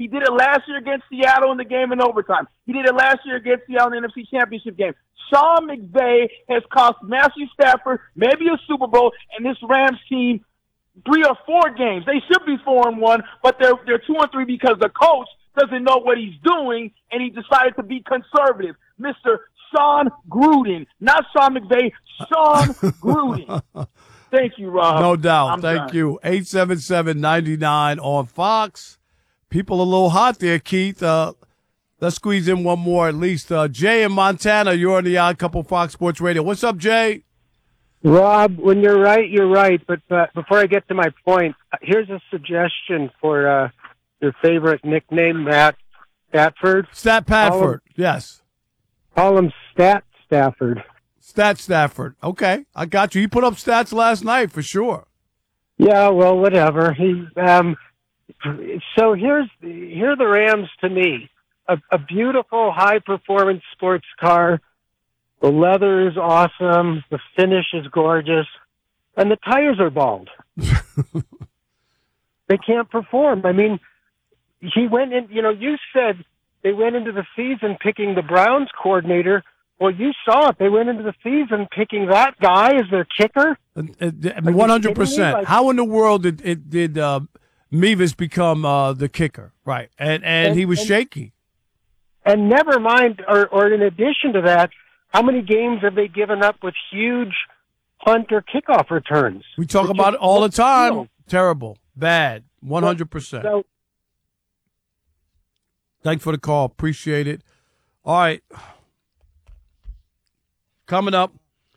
did it last year against Seattle in the game in overtime. He did it last year against Seattle in the NFC Championship game. Sean McVay has cost Matthew Stafford maybe a Super Bowl and this Rams team 3 or 4 games. They should be 4-1, but they're 2-3 because the coach doesn't know what he's doing, and he decided to be conservative. Mr. Sean Gruden, not Sean McVay, Sean Gruden. Thank you, Rob. No doubt. Thank you. 877-99 on Fox. People a little hot there, Keith. Let's squeeze in one more at least. Jay in Montana, you're on the Odd Couple Fox Sports Radio. What's up, Jay? Rob, when you're right, you're right. But before I get to my point, here's a suggestion for your favorite nickname, Matt Stafford. Stat Padford, yes. Call him Stat Stafford. Stat Stafford. Okay, I got you. He put up stats last night for sure. Yeah, well, whatever. So here are the Rams to me. A beautiful, high-performance sports car. The leather is awesome. The finish is gorgeous. And the tires are bald. They can't perform. I mean, he went in, you said they went into the season picking the Browns coordinator. Well, you saw it. They went into the season picking that guy as their kicker. 100%. How in the world did Mevis become the kicker? Right. And he was shaky. And never mind, or in addition to that, how many games have they given up with huge punt or kickoff returns? We talk about it all the time. Terrible. Bad. 100%. So, thanks for the call. Appreciate it. All right. Coming up,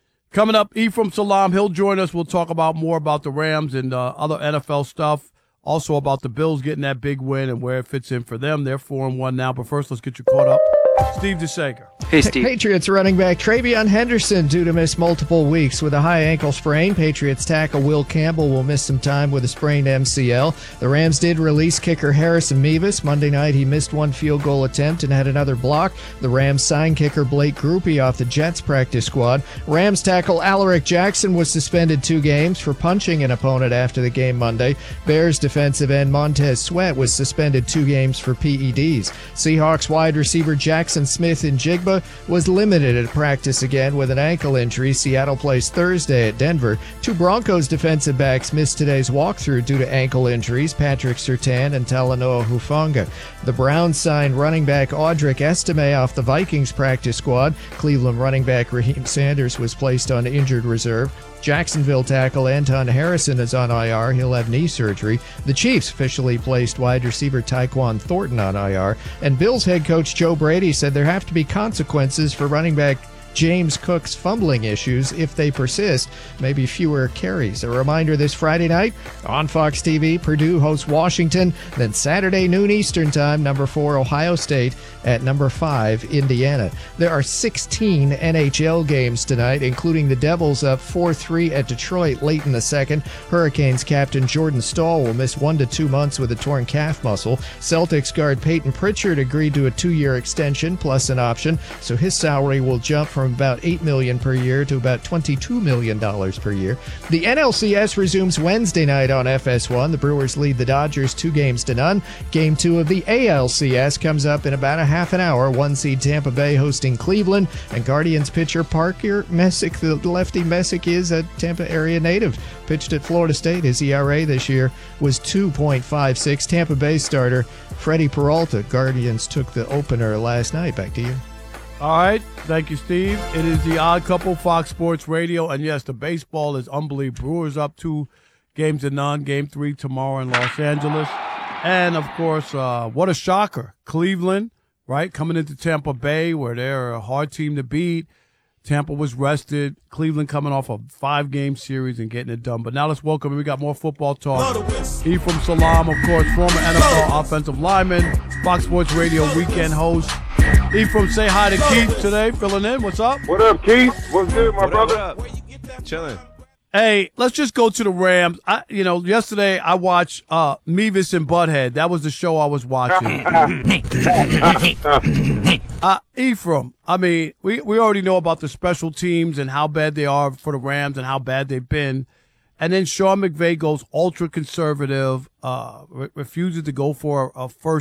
Ephraim Salam. He'll join us. We'll talk about more about the Rams and other NFL stuff. Also about the Bills getting that big win and where it fits in for them. They're 4-1 now. But first, let's get you caught up. Steve DeSager. Hey, Steve. Patriots running back Travion Henderson due to miss multiple weeks with a high ankle sprain. Patriots tackle Will Campbell will miss some time with a sprained MCL. The Rams did release kicker Harrison Mevis. Monday night, he missed one field goal attempt and had another block. The Rams signed kicker Blake Grupe off the Jets practice squad. Rams tackle Alaric Jackson was suspended 2 games for punching an opponent after the game Monday. Bears defensive end Montez Sweat was suspended 2 games for PEDs. Seahawks wide receiver Jackson Smith-Njigba was limited at practice again with an ankle injury. Seattle plays Thursday at Denver. 2 Broncos defensive backs missed today's walkthrough due to ankle injuries, Patrick Surtain and Talanoa Hufanga. The Browns signed running back Audric Estime off the Vikings practice squad. Cleveland running back Raheem Sanders was placed on injured reserve. Jacksonville tackle Anton Harrison is on IR. He'll have knee surgery. The Chiefs officially placed wide receiver Tyquan Thornton on IR. And Bills head coach Joe Brady said there have to be consequences for running back James Cook's fumbling issues. If they persist, maybe fewer carries. A reminder this Friday night on Fox TV, Purdue hosts Washington. Then Saturday noon Eastern time, number 4 Ohio State at number 5 Indiana. There are 16 NHL games tonight, including the Devils up 4-3 at Detroit late in the second. Hurricanes captain Jordan Staal will miss 1 to 2 months with a torn calf muscle. Celtics guard Peyton Pritchard agreed to a 2-year extension plus an option, so his salary will jump from about $8 million per year to about $22 million per year. The NLCS resumes Wednesday night on FS1. The Brewers lead the Dodgers 2-0. Game 2 of the ALCS comes up in about a half an hour. 1 seed Tampa Bay hosting Cleveland, and Guardians pitcher Parker Messick, the lefty Messick is a Tampa area native, pitched at Florida State. His ERA this year was 2.56. Tampa Bay starter Freddie Peralta. Guardians took the opener last night. Back to you. All right. Thank you, Steve. It is the Odd Couple, Fox Sports Radio. And, yes, the baseball is unbelievable. Brewers up 2-0. Game 3 tomorrow in Los Angeles. And, of course, what a shocker. Cleveland, right, coming into Tampa Bay where they're a hard team to beat. Tampa was rested. Cleveland coming off a 5-game series and getting it done. But now let's welcome, we got more football talk. Ephraim Salam, of course, former NFL offensive lineman, Fox Sports Radio weekend host. Ephraim, say hi to Keith today, filling in. What's up? What up, Keith? What's good, my brother? Chilling. Hey, let's just go to the Rams. Yesterday I watched Mevis and Butthead. That was the show I was watching. Ephraim, I mean, we already know about the special teams and how bad they are for the Rams and how bad they've been. And then Sean McVay goes ultra-conservative, refuses to go for a first